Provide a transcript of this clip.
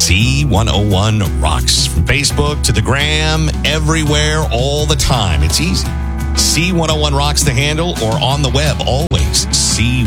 C101 Rocks. From Facebook to the gram, everywhere, all the time. It's easy. C101 Rocks the handle, or on the web, always C101.